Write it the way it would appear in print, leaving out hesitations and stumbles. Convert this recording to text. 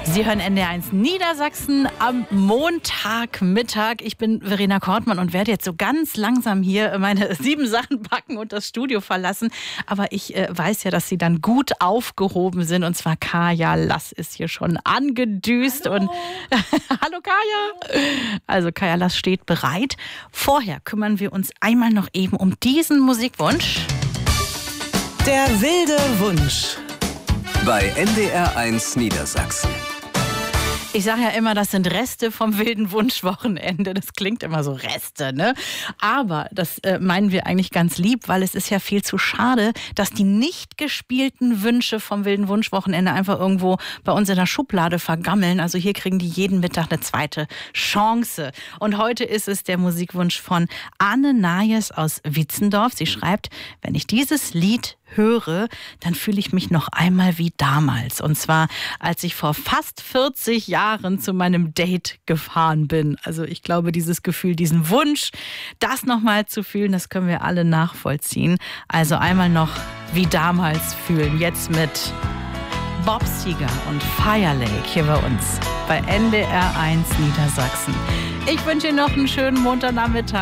Sie hören NDR1 Niedersachsen am Montagmittag. Ich bin Verena Kortmann und werde jetzt so ganz langsam hier meine 7 Sachen packen und das Studio verlassen. Aber ich weiß ja, dass Sie dann gut aufgehoben sind. Und zwar Kaya Lass ist hier schon angedüst. Hallo. Und hallo Kaya. Also Kaya Lass steht bereit. Vorher kümmern wir uns einmal noch eben um diesen Musikwunsch. Der wilde Wunsch. Bei NDR1 Niedersachsen. Ich sage ja immer, das sind Reste vom wilden Wunschwochenende. Das klingt immer so Reste, ne? Aber das meinen wir eigentlich ganz lieb, weil es ist ja viel zu schade, dass die nicht gespielten Wünsche vom wilden Wunschwochenende einfach irgendwo bei uns in der Schublade vergammeln. Also hier kriegen die jeden Mittag eine zweite Chance. Und heute ist es der Musikwunsch von Anne Nayes aus Wietzendorf. Sie schreibt, wenn ich dieses Lied höre, dann fühle ich mich noch einmal wie damals. Und zwar, als ich vor fast 40 Jahren zu meinem Date gefahren bin. Also ich glaube, dieses Gefühl, diesen Wunsch, das nochmal zu fühlen, das können wir alle nachvollziehen. Also einmal noch wie damals fühlen. Jetzt mit Bob Seger und Fire Lake hier bei uns bei NDR1 Niedersachsen. Ich wünsche Ihnen noch einen schönen Montagnachmittag.